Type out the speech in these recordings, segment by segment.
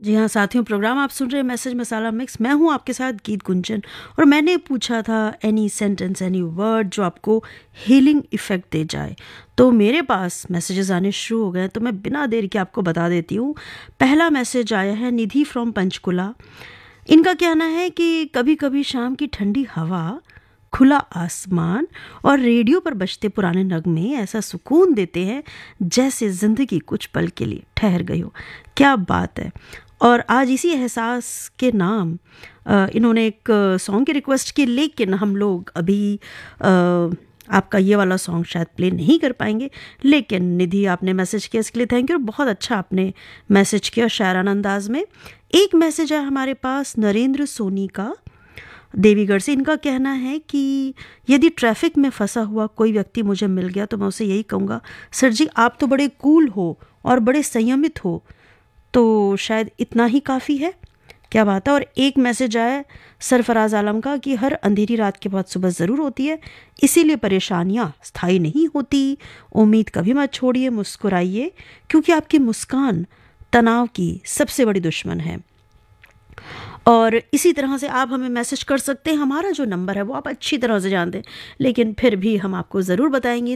जी हाँ साथियों, प्रोग्राम आप सुन रहे हैं मैसेज मसाला मिक्स। मैं हूँ आपके साथ गीत गुंजन, और मैंने पूछा था एनी सेंटेंस एनी वर्ड जो आपको हीलिंग इफ़ेक्ट दे जाए। तो मेरे पास मैसेजेस आने शुरू हो गए, तो मैं बिना देर के आपको बता देती हूँ। पहला मैसेज आया है निधि फ्रॉम पंचकुला। इनका कहना है कि कभी कभी शाम की ठंडी हवा, खुला आसमान और रेडियो पर बजते पुराने नगमे ऐसा सुकून देते हैं जैसे ज़िंदगी कुछ पल के लिए ठहर गई हो। क्या बात है। और आज इसी एहसास के नाम इन्होंने एक सॉन्ग की रिक्वेस्ट की, लेकिन हम लोग अभी आपका ये वाला सॉन्ग शायद प्ले नहीं कर पाएंगे। लेकिन निधि, आपने मैसेज किया, इसके लिए थैंक यू। बहुत अच्छा आपने मैसेज किया शायराना अंदाज में। एक मैसेज है हमारे पास नरेंद्र सोनी का, देवीगढ़ से। इनका कहना है कि यदि ट्रैफिक में फंसा हुआ कोई व्यक्ति मुझे मिल गया तो मैं उसे यही कहूँगा, सर जी आप तो बड़े कूल हो और बड़े संयमित हो, तो शायद इतना ही काफ़ी है। क्या बात है। और एक मैसेज आया सरफराज आलम का कि हर अंधेरी रात के बाद सुबह ज़रूर होती है, इसीलिए परेशानियाँ स्थायी नहीं होती। उम्मीद कभी मत छोड़िए, मुस्कुराइए, क्योंकि आपकी मुस्कान तनाव की सबसे बड़ी दुश्मन है। और इसी तरह से आप हमें मैसेज कर सकते हैं। हमारा जो नंबर है वो आप अच्छी तरह से जानते हैं, लेकिन फिर भी हम आपको ज़रूर बताएंगे,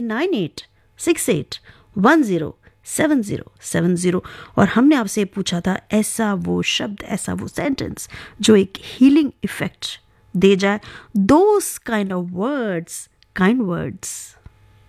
9868107070। और हमने आपसे पूछा था ऐसा वो शब्द, ऐसा वो सेंटेंस जो एक हीलिंग इफेक्ट दे जाए। Those kind of words, kind words.